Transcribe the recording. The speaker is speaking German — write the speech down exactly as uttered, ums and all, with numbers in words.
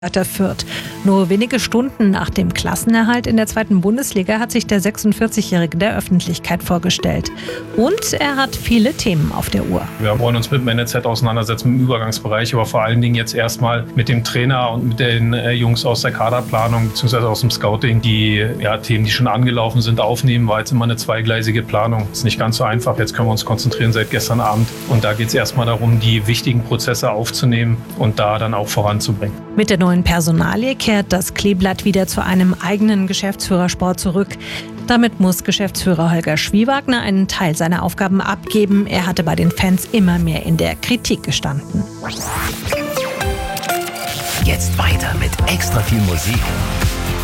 Der Fürth. Nur wenige Stunden nach dem Klassenerhalt in der zweiten Bundesliga hat sich der sechsundvierzigjährige der Öffentlichkeit vorgestellt. Und er hat viele Themen auf der Uhr. Wir wollen uns mit dem N L Z auseinandersetzen, im Übergangsbereich, aber vor allen Dingen jetzt erstmal mit dem Trainer und mit den äh, Jungs aus der Kaderplanung bzw. aus dem Scouting, die ja, Themen, die schon angelaufen sind, aufnehmen. War jetzt immer eine zweigleisige Planung. Ist nicht ganz so einfach. Jetzt können wir uns konzentrieren seit gestern Abend. Und da geht es erstmal darum, die wichtigen Prozesse aufzunehmen und da dann auch voranzubringen. Mit der neuen Personalie kehrt das Kleeblatt wieder zu einem eigenen Geschäftsführersport zurück. Damit muss Geschäftsführer Holger Schwiewagner einen Teil seiner Aufgaben abgeben. Er hatte bei den Fans immer mehr in der Kritik gestanden. Jetzt weiter mit extra viel Musik.